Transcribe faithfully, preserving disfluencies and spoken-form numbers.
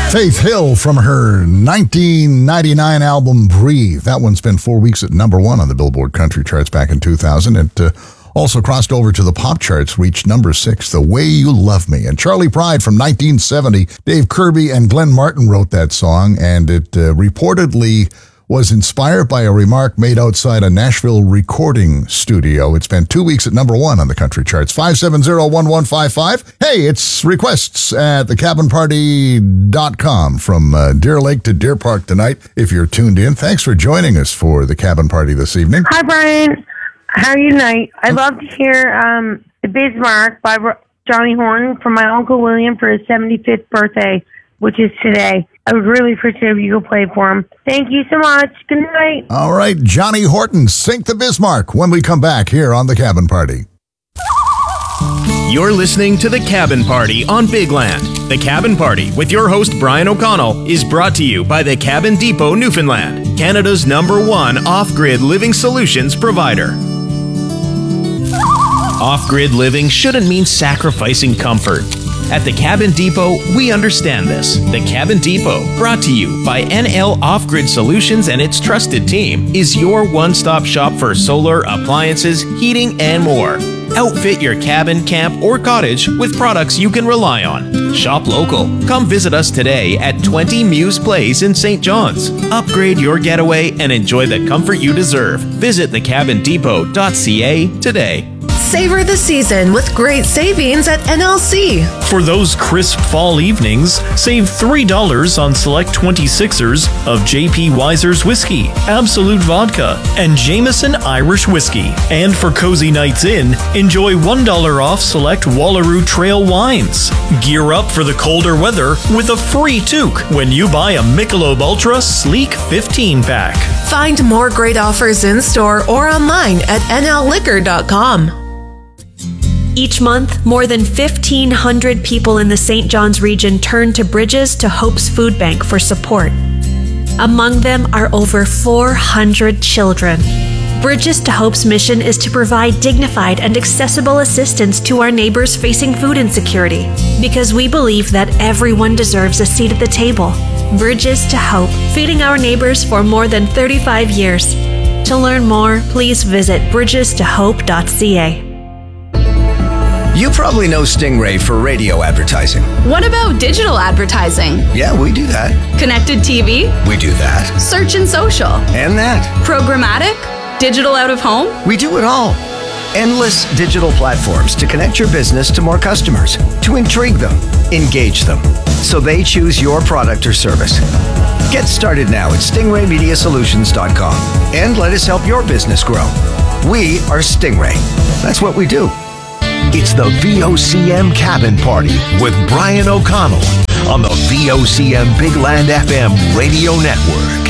Faith Hill from her nineteen ninety-nine album Breathe. That one's been four weeks at number one on the Billboard Country Charts back in two thousand. It uh, also crossed over to the pop charts, reached number six, The Way You Love Me. And Charlie Pride from nineteen seventy, Dave Kirby and Glenn Martin wrote that song, and it uh, reportedly was inspired by a remark made outside a Nashville recording studio. It's been two weeks at number one on the country charts. five seven zero, one one five five. Hey, it's requests at the cabin party dot com from uh, Deer Lake to Deer Park tonight. If you're tuned in, thanks for joining us for the Cabin Party this evening. Hi, Brian. How are you tonight? I'd love to hear um, The Bismarck by Johnny Horton from my Uncle William for his seventy-fifth birthday, which is today. I would really appreciate if you could play for him. Thank you so much. Good night. All right, Johnny Horton, Sink the Bismarck when we come back here on The Cabin Party. You're listening to The Cabin Party on Big Land. The Cabin Party with your host Brian O'Connell is brought to you by the Cabin Depot Newfoundland, Canada's number one off-grid living solutions provider. Off-grid living shouldn't mean sacrificing comfort. At the Cabin Depot, we understand this. The Cabin Depot, brought to you by N L Off-Grid Solutions and its trusted team, is your one-stop shop for solar, appliances, heating, and more. Outfit your cabin, camp, or cottage with products you can rely on. Shop local. Come visit us today at twenty Muse Place in Saint John's. Upgrade your getaway and enjoy the comfort you deserve. Visit the cabin depot dot c a today. Savor the season with great savings at N L C. For those crisp fall evenings, save three dollars on select twenty-sixers of J P Weiser's Whiskey, Absolute Vodka, and Jameson Irish Whiskey. And for cozy nights in, enjoy one dollar off select Wallaroo Trail wines. Gear up for the colder weather with a free toque when you buy a Michelob Ultra Sleek fifteen pack. Find more great offers in store or online at N L liquor dot com. Each month, more than fifteen hundred people in the Saint John's region turn to Bridges to Hope's Food Bank for support. Among them are over four hundred children. Bridges to Hope's mission is to provide dignified and accessible assistance to our neighbors facing food insecurity, because we believe that everyone deserves a seat at the table. Bridges to Hope, feeding our neighbors for more than thirty-five years. To learn more, please visit bridges to hope dot c a. You probably know Stingray for radio advertising. What about digital advertising? Yeah, we do that. Connected T V? We do that. Search and social? And that. Programmatic? Digital out of home? We do it all. Endless digital platforms to connect your business to more customers, to intrigue them, engage them, so they choose your product or service. Get started now at stingray media solutions dot com and let us help your business grow. We are Stingray. That's what we do. It's the V O C M Cabin Party with Brian O'Connell on the V O C M Big Land F M radio network.